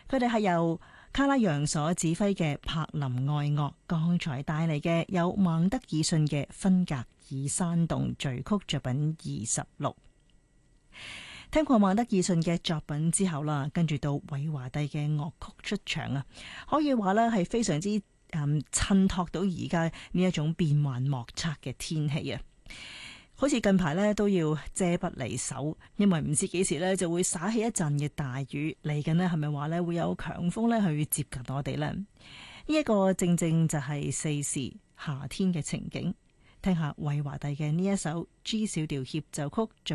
佢哋係由卡拉揚所指揮嘅柏林愛樂剛才帶嚟嘅有孟德爾遜嘅芬格爾山洞序曲作品26。聽過孟德爾遜嘅作品之後啦，跟住到韋華第嘅樂曲出場啊，可以話呢係非常之襯托到而家呢一種變幻莫測嘅天氣啊！好似近排呢都要遮不離手，因為唔知幾時呢就會灑起一陣嘅大雨，嚟緊呢係咪話呢會有強風呢去接近我哋呢？呢一個正正就係四時夏天嘅情景。聽下韋華第嘅呢一首 G 小調協奏曲作